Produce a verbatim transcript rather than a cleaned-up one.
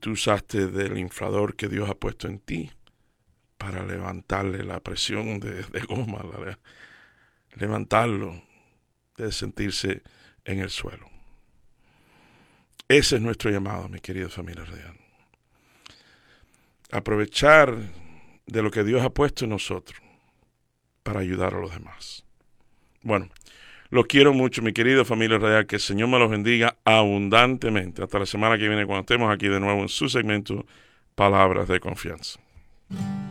tú usaste del inflador que Dios ha puesto en ti para levantarle la presión de, de goma, la, levantarlo de sentirse en el suelo. Ese es nuestro llamado, mi querida familia radial. Aprovechar de lo que Dios ha puesto en nosotros para ayudar a los demás. Bueno, los quiero mucho, mi querida familia radial. Que el Señor me los bendiga abundantemente. Hasta la semana que viene, cuando estemos aquí de nuevo en su segmento Palabras de Confianza.